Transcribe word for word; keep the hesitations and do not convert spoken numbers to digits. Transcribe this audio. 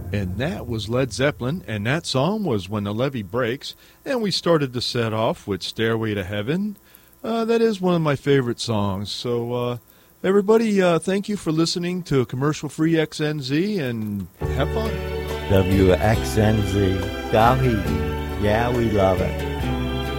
And that was Led Zeppelin, and that song was When the Levee Breaks, and we started the set off with Stairway to Heaven. Uh, that is one of my favorite songs. So, uh, everybody, uh, thank you for listening to Commercial-Free X N Z, and have fun. W X N Z, Gauhegi. Yeah, we love it.